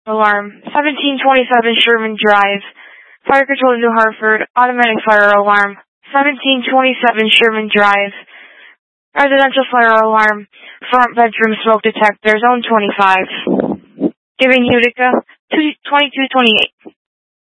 Alarm. 1727 Sherman Drive. Fire Control New Hartford. Automatic fire alarm. 1727 Sherman Drive. Residential fire alarm. Front bedroom smoke detector. Zone 25. Giving Utica 2228.